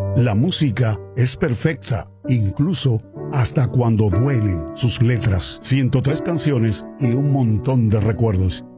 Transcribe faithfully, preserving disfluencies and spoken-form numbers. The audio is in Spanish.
La música es perfecta, incluso hasta cuando duelen sus letras. ciento tres canciones y un montón de recuerdos.